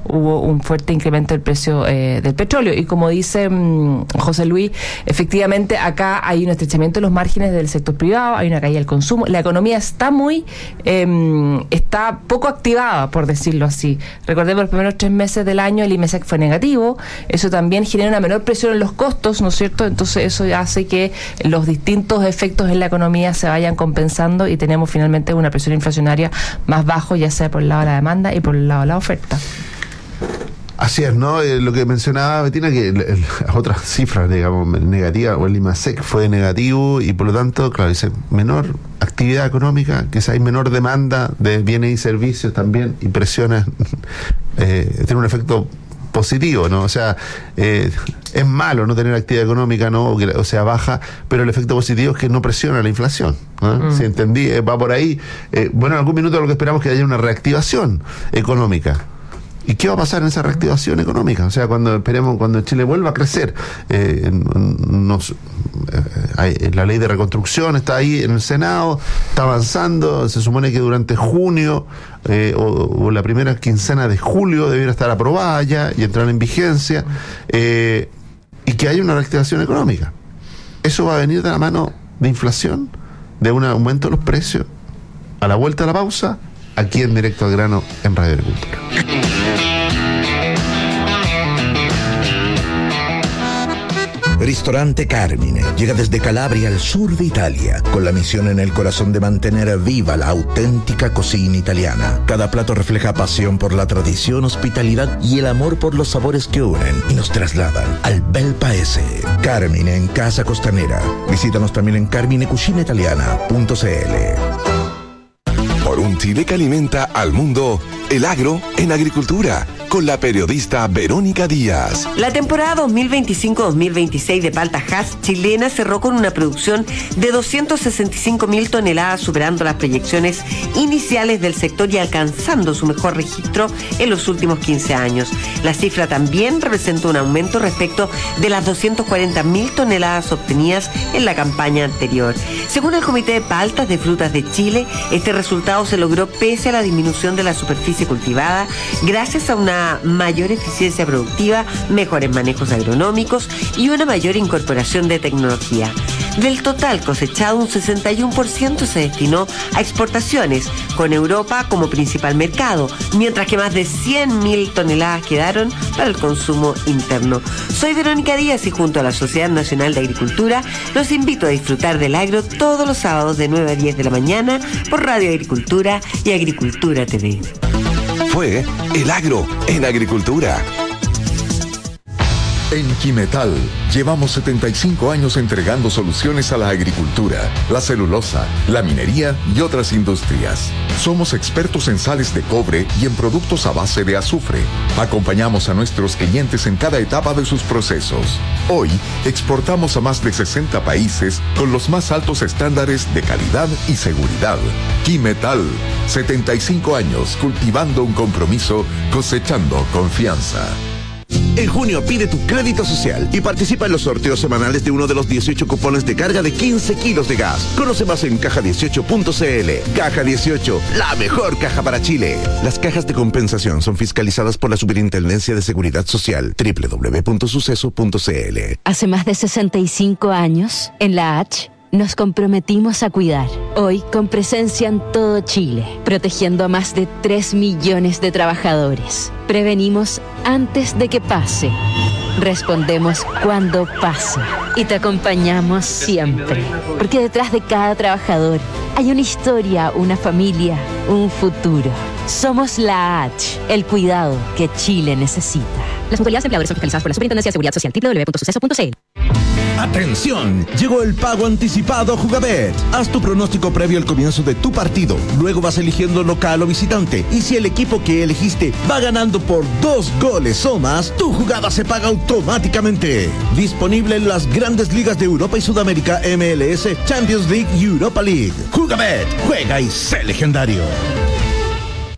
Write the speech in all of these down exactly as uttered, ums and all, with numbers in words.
hubo un fuerte incremento del precio eh, del petróleo. Y como dice mmm, José Luis, efectivamente acá hay un estrechamiento de los márgenes del sector privado, hay una caída del consumo, la economía está muy, eh, está poco activada, por decirlo así. Recordemos, los primeros tres meses del año el IMESEC fue negativo, eso también genera una menor presión en los costos, ¿no es cierto? Entonces eso hace que los distintos efectos en la economía se vayan compensando y tenemos finalmente una presión inflacionaria más bajo, ya sea por el lado de la demanda y por el lado de la oferta. Así es, ¿no? Eh, lo que mencionaba Betina, que el, el, otras cifras, digamos, negativas, o el IMASEC fue negativo y por lo tanto, claro, dice menor actividad económica, quizá hay menor demanda de bienes y servicios también, y presiones, eh, tiene un efecto positivo, ¿no? O sea, eh, es malo no tener actividad económica, ¿no? O, que, o sea, baja, pero el efecto positivo es que no presiona la inflación, ¿no? Mm. Si entendí, eh, va por ahí. Eh, bueno, en algún minuto lo que esperamos es que haya una reactivación económica. ¿Y qué va a pasar en esa reactivación económica? O sea, cuando esperemos, cuando Chile vuelva a crecer, eh, nos, eh, hay, la ley de reconstrucción está ahí en el Senado, está avanzando, se supone que durante junio eh, o, o la primera quincena de julio debiera estar aprobada ya y entrar en vigencia, eh, y que haya una reactivación económica. Eso va a venir de la mano de inflación, de un aumento de los precios. A la vuelta de la pausa, aquí en Directo al Grano en Radio Agricultura. Ristorante Carmine llega desde Calabria al sur de Italia, con la misión en el corazón de mantener viva la auténtica cocina italiana. Cada plato refleja pasión por la tradición, hospitalidad y el amor por los sabores que unen y nos trasladan al bel paese. Carmine en Casa Costanera. Visítanos también en carmine cucina italiana punto c l. Por un Chile que alimenta al mundo, el agro en agricultura, con la periodista Verónica Díaz. La temporada dos mil veinticinco dos mil veintiséis de palta Hass chilena cerró con una producción de doscientas sesenta y cinco mil toneladas, superando las proyecciones iniciales del sector y alcanzando su mejor registro en los últimos quince años. La cifra también representa un aumento respecto de las doscientas cuarenta mil toneladas obtenidas en la campaña anterior. Según el Comité de Paltas de Frutas de Chile, este resultado se logró pese a la disminución de la superficie cultivada, gracias a una mayor eficiencia productiva, mejores manejos agronómicos y una mayor incorporación de tecnología. Del total cosechado, un sesenta y uno por ciento se destinó a exportaciones, con Europa como principal mercado, mientras que más de cien mil toneladas quedaron para el consumo interno. Soy Verónica Díaz y junto a la Sociedad Nacional de Agricultura los invito a disfrutar del agro todos los sábados de nueve a diez de la mañana por Radio Agricultura y Agricultura T V. Fue El Agro en Agricultura. En Quimetal llevamos setenta y cinco años entregando soluciones a la agricultura, la celulosa, la minería y otras industrias. Somos expertos en sales de cobre y en productos a base de azufre. Acompañamos a nuestros clientes en cada etapa de sus procesos. Hoy exportamos a más de sesenta países con los más altos estándares de calidad y seguridad. Quimetal, setenta y cinco años cultivando un compromiso, cosechando confianza. En junio pide tu crédito social y participa en los sorteos semanales de uno de los dieciocho cupones de carga de quince kilos de gas. Conoce más en caja dieciocho punto c l. Caja dieciocho, la mejor caja para Chile. Las cajas de compensación son fiscalizadas por la Superintendencia de Seguridad Social. doble u doble u doble u punto suceso punto c l. Hace más de sesenta y cinco años, en la H, nos comprometimos a cuidar, hoy con presencia en todo Chile, protegiendo a más de tres millones de trabajadores. Prevenimos antes de que pase, respondemos cuando pasa y te acompañamos siempre, porque detrás de cada trabajador hay una historia, una familia, un futuro. Somos la H, el cuidado que Chile necesita. Las mutualidades empleadores son fiscalizadas por la Superintendencia de Seguridad Social. doble u doble u doble u punto suceso punto c l. ¡Atención! Llegó el pago anticipado Jugabet. Haz tu pronóstico previo al comienzo de tu partido. Luego vas eligiendo local o visitante. Y si el equipo que elegiste va ganando por dos goles o más, tu jugada se paga automáticamente. Disponible en las grandes ligas de Europa y Sudamérica, M L S, Champions League y Europa League. Jugabet. Juega y sé legendario.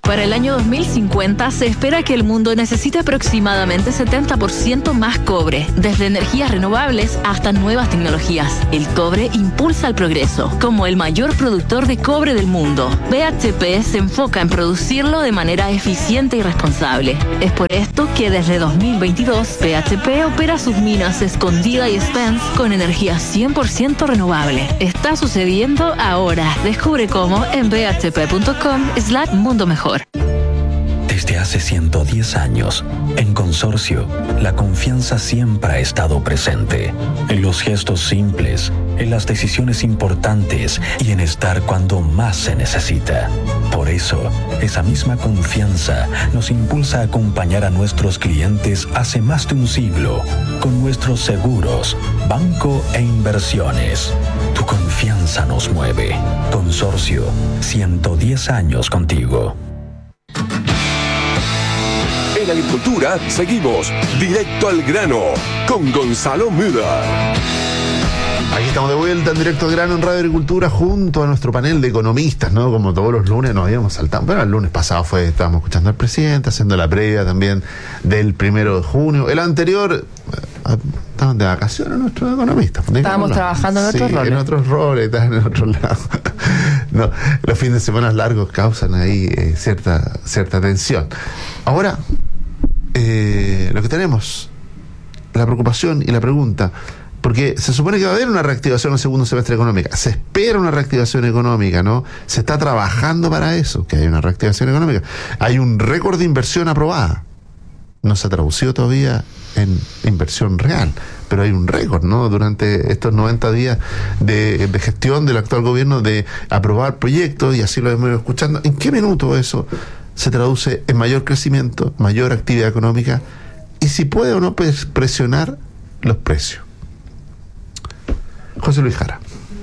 Para el año dos mil cincuenta se espera que el mundo necesite aproximadamente setenta por ciento más cobre, desde energías renovables hasta nuevas tecnologías. El cobre impulsa el progreso. Como el mayor productor de cobre del mundo, B H P se enfoca en producirlo de manera eficiente y responsable. Es por esto que desde dos mil veintidós B H P opera sus minas Escondida y Spence con energía cien por ciento renovable. Está sucediendo ahora. Descubre cómo en b h p punto com slash mundo mejor. Desde hace ciento diez años, en Consorcio, la confianza siempre ha estado presente. En los gestos simples, en las decisiones importantes y en estar cuando más se necesita. Por eso, esa misma confianza nos impulsa a acompañar a nuestros clientes hace más de un siglo con nuestros seguros, banco e inversiones. Tu confianza nos mueve. Consorcio, ciento diez años contigo. En Agricultura seguimos directo al grano con Gonzalo Müller. Aquí estamos de vuelta en Directo al Grano en Radio Agricultura junto a nuestro panel de economistas, ¿no? Como todos los lunes nos habíamos saltado. Bueno, el lunes pasado fue, estábamos escuchando al presidente, haciendo la previa también del primero de junio. El anterior, estaban de vacaciones nuestros economistas. Estábamos trabajando en otros sí, roles. en otros roles, estaban en otros lados. No, los fines de semana largos causan ahí eh, cierta, cierta tensión. Ahora, eh, lo que tenemos, la preocupación y la pregunta, porque se supone que va a haber una reactivación en el segundo semestre económica, se espera una reactivación económica, ¿no? Se está trabajando para eso, que haya una reactivación económica. Hay un récord de inversión aprobada, no se ha traducido todavía en inversión real, pero hay un récord, ¿no? Durante estos noventa días de, de gestión del actual gobierno de aprobar proyectos, y así lo hemos ido escuchando. ¿En qué minuto eso se traduce en mayor crecimiento, mayor actividad económica, y si puede o no presionar los precios? José Luis Jara.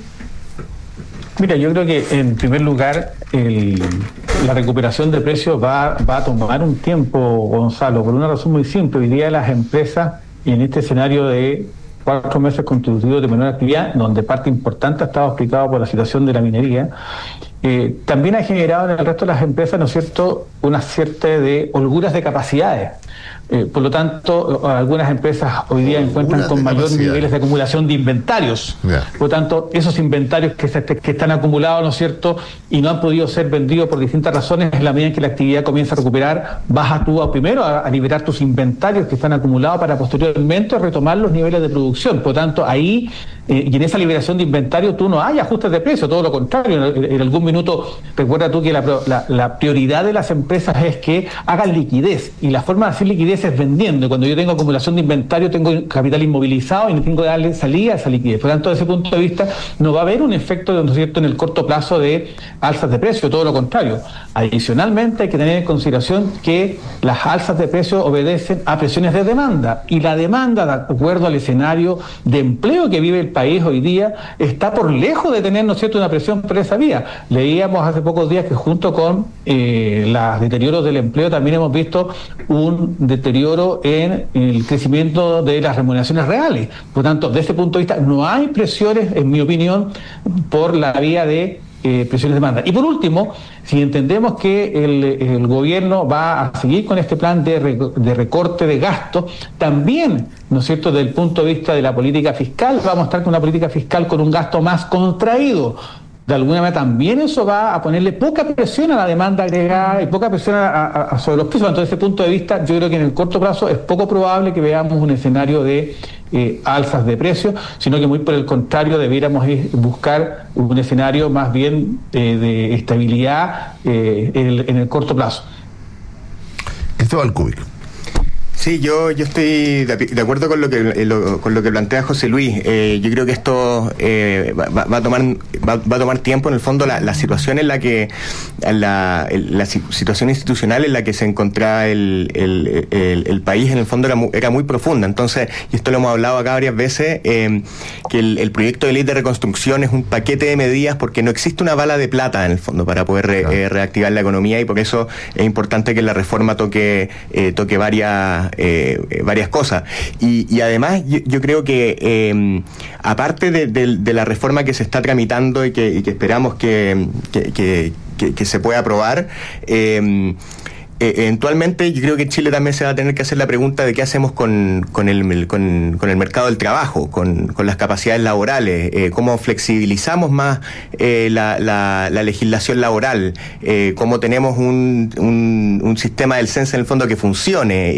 Mira, yo creo que en primer lugar el, la recuperación de precios va, va a tomar un tiempo, Gonzalo, por una razón muy simple. Hoy día las empresas, en este escenario de cuatro meses constitutivos de menor actividad, donde parte importante ha estado explicado por la situación de la minería, eh, también ha generado en el resto de las empresas, ¿no es cierto?, una cierta de holguras de capacidades. Eh, por lo tanto, algunas empresas hoy día encuentran con mayores niveles de acumulación de inventarios. Yeah. Por lo tanto, esos inventarios que, se, que están acumulados, ¿no es cierto?, y no han podido ser vendidos por distintas razones, en la medida en que la actividad comienza a recuperar, vas a tú a primero a, a liberar tus inventarios que están acumulados para posteriormente retomar los niveles de producción. Por lo tanto, ahí, eh, y en esa liberación de inventario, tú no hay ajustes de precio, todo lo contrario. En, en algún minuto, recuerda tú que la, la, la prioridad de las empresas es que hagan liquidez, y la forma de hacer liquidez es vendiendo. Y cuando yo tengo acumulación de inventario, tengo capital inmovilizado y no tengo que darle salida a esa liquidez. Por lo tanto, desde ese punto de vista, no va a haber un efecto, ¿no es cierto?, en el corto plazo de alzas de precio, todo lo contrario. Adicionalmente, hay que tener en consideración que las alzas de precio obedecen a presiones de demanda, y la demanda, de acuerdo al escenario de empleo que vive el país hoy día, está por lejos de tener, ¿no es cierto?, una presión por esa vía. Leíamos hace pocos días que junto con eh, los deterioros del empleo también hemos visto un deterioro en el crecimiento de las remuneraciones reales. Por lo tanto, desde ese punto de vista, no hay presiones, en mi opinión, por la vía de eh, presiones de demanda. Y por último, si entendemos que el, el gobierno va a seguir con este plan de, rec- de recorte de gastos, también, ¿no es cierto?, desde el punto de vista de la política fiscal, vamos a estar con una política fiscal con un gasto más contraído. De alguna manera también eso va a ponerle poca presión a la demanda agregada y poca presión a, a, a sobre los precios. Entonces, desde ese punto de vista, yo creo que en el corto plazo es poco probable que veamos un escenario de eh, alzas de precios, sino que muy por el contrario debiéramos ir, buscar un escenario más bien eh, de estabilidad eh, en, el, en el corto plazo. Cristóbal Cúbic. Sí, yo yo estoy de, de acuerdo con lo que lo, con lo que plantea José Luis. Eh, yo creo que esto eh, va, va a tomar va, va a tomar tiempo. En el fondo, la, la situación en la que la, la situación institucional en la que se encontraba el, el, el, el país, en el fondo era muy, era muy profunda. Entonces, y esto lo hemos hablado acá varias veces, eh, que el, el proyecto de ley de reconstrucción es un paquete de medidas porque no existe una bala de plata en el fondo para poder re, claro. eh, reactivar la economía, y por eso es importante que la reforma toque eh, toque varias Eh, varias cosas. Y, y además yo, yo creo que eh, aparte de, de, de la reforma que se está tramitando y que, y que esperamos que, que, que que, que se puede aprobar. Eh, Eh, eventualmente yo creo que Chile también se va a tener que hacer la pregunta de qué hacemos con, con, el, con, con el mercado del trabajo, con, con las capacidades laborales, eh, cómo flexibilizamos más eh, la, la, la legislación laboral, eh, cómo tenemos un, un, un sistema del C E N S E en el fondo que funcione.